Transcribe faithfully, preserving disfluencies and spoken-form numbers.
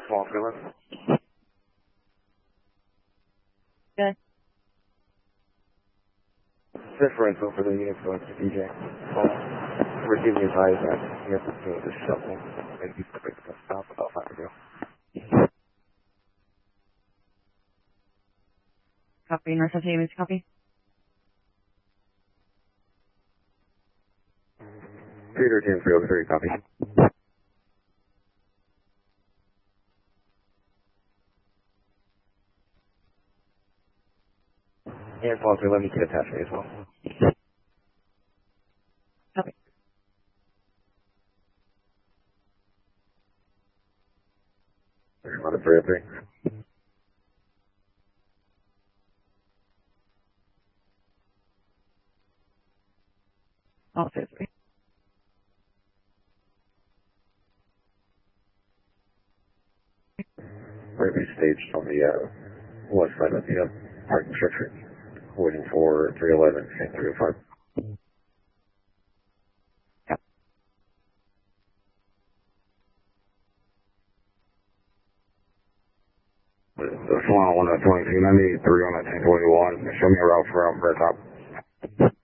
Small Philip. Good. Differential for the units going to D J. Well, we're giving you advice that you have to do this shuffle. Maybe quick to stop about five ago. Copy. North of Hammond, copy. Peter, ten three oh three, copy. And Foster, let me get attached as well. Copy. There's one three oh three. All three. We're going to be staged on the uh, west side of the uh, parking structure, waiting for three eleven and three oh five. Yep. The Solana one at twenty-two ninety, three on at ten twenty-one. Show me a route from Red Top.